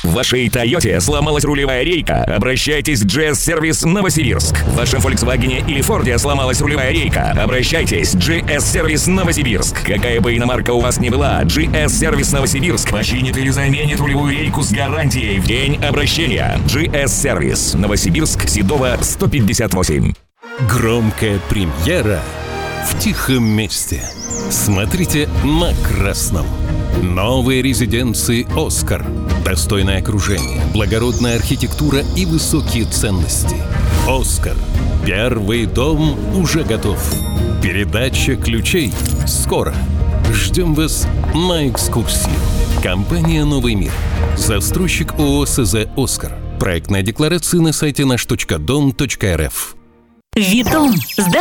В вашей Тойоте сломалась рулевая рейка? Обращайтесь в GS-сервис Новосибирск. В вашем Volkswagen или Форде сломалась рулевая рейка? Обращайтесь в GS-сервис Новосибирск. Какая бы иномарка у вас ни была, GS-сервис Новосибирск починит или заменит рулевую рейку с гарантией в день обращения. GS-сервис Новосибирск, Седова, 158. Громкая премьера в тихом месте. Смотрите на красном. Новые резиденции «Оскар». Достойное окружение, благородная архитектура и высокие ценности. «Оскар». Первый дом уже готов. Передача ключей скоро. Ждем вас на экскурсию. Компания «Новый мир». Застройщик ООО СЗ «Оскар». Проектная декларация на сайте наш.дом.рф. Витом.